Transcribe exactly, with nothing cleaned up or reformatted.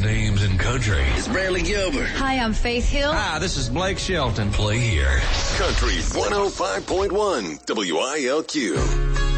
biggest names in country. It's Bradley Gilbert. Hi, I'm Faith Hill. Hi, this is Blake Shelton. Play here. Country one oh five point one W I L Q.